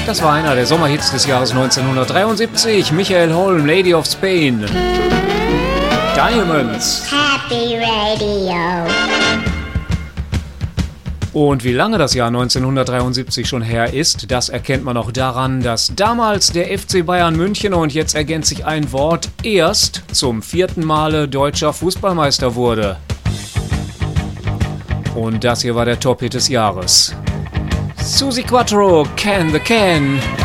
Das war einer der Sommerhits des Jahres 1973. Michael Holm, Lady of Spain. Diamonds. Happy Radio. Und wie lange das Jahr 1973 schon her ist, das erkennt man auch daran, dass damals der FC Bayern München, und jetzt ergänzt sich ein Wort, erst zum 4. Male deutscher Fußballmeister wurde. Und das hier war der Top-Hit des Jahres. Susi Quattro, Can the Can.